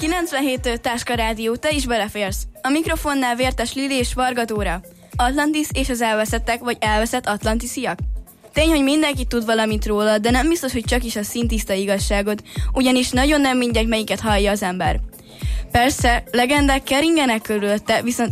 97 Táska Rádió, te is beleférsz. A mikrofonnál Vértes Lili és Varga Dóra. Atlantis és az elveszettek vagy elveszett atlantisziak. Tény, hogy mindenki tud valamit róla, de nem biztos, hogy csak is a szintiszta igazságot, ugyanis nagyon nem mindegy, melyiket hallja az ember. Persze, legendák keringenek körülötte, viszont